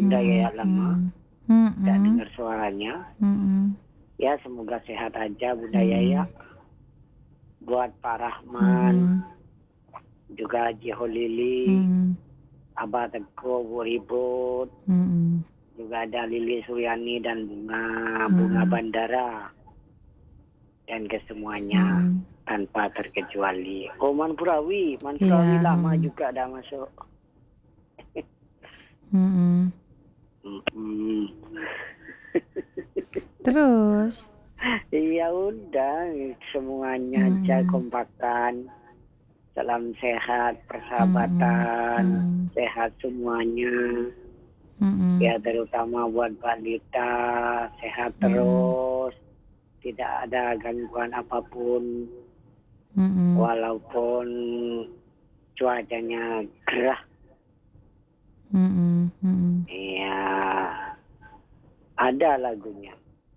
Bunda Yaya lama. Tidak Mm-mm. dengar suaranya. Mm-mm. Ya semoga sehat aja Bunda Yaya. Buat Pak Rahman, Mm-mm. juga Haji Holili, Mm-mm. Abah Teguh, Bu Ribut, Mm-mm. juga ada Lili Suryani dan Bunga Bandara, dan kesemuanya tanpa terkecuali. Oh Manpurawi Iya. lama juga dah masuk. Mm-mm. Terus Ya udah semuanya aja kompakan. Salam sehat, persahabatan, sehat semuanya. Ya terutama buat balita, sehat terus. Tidak ada gangguan apapun. Walaupun cuacanya gerah. Ya ada lagunya.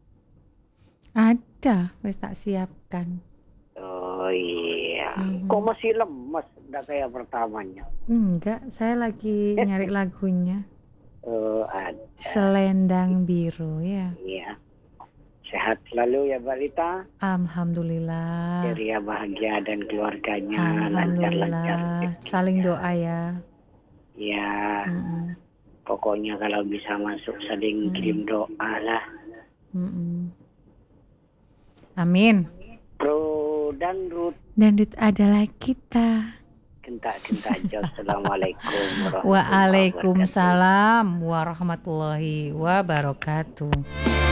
ada, wes tak siapkan. Oh iya, kok masih lemes? Enggak kayak pertamanya. Enggak, saya lagi nyari lagunya. Oh ada. Selendang Biru ya. Iya. Sehat selalu ya balita. Alhamdulillah. Ceria bahagia dan keluarganya lancar-lancar. Saling doa ya. Ya. Pokoknya kalau bisa masuk saling kirim doa lah. Amin. Pro Dangdut. Dangdut adalah kita. Gentak-gentak jauh. Assalamualaikum warahmatullahi wabarakatuh. Waalaikumsalam warahmatullahi wabarakatuh.